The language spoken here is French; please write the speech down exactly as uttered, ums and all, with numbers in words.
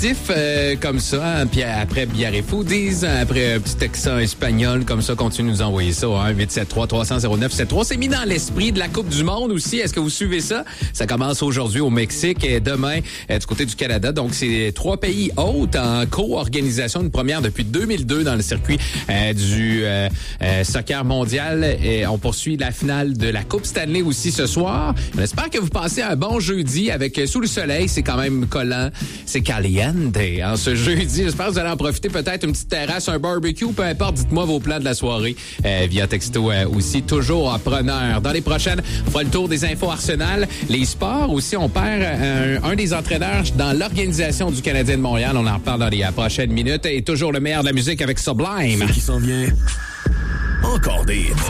Euh, comme ça, hein, puis après Bière et Foodies, après un petit accent espagnol, comme ça, continue de nous envoyer ça, hein, huit sept trois trois zéro zéro neuf sept trois. C'est mis dans l'esprit de la Coupe du Monde aussi. Est-ce que vous suivez ça? Ça commence aujourd'hui au Mexique et demain euh, du côté du Canada. Donc, c'est trois pays hôtes en co-organisation, une première depuis deux mille deux dans le circuit euh, du euh, euh, soccer mondial. Et on poursuit la finale de la Coupe Stanley aussi ce soir. On espère que vous passez un bon jeudi avec euh, Sous le soleil. C'est quand même collant. C'est caliente. En ce jeudi, j'espère que vous allez en profiter, peut-être une petite terrasse, un barbecue, peu importe, dites-moi vos plans de la soirée euh, via texto euh, aussi, toujours en preneur. Dans les prochaines, on fera le tour des infos Arsenal, les sports aussi, on perd euh, un des entraîneurs dans l'organisation du Canadien de Montréal, on en reparle dans les euh, prochaines minutes, et toujours le meilleur de la musique avec Sublime. Ce qui s'en vient, encore des hits.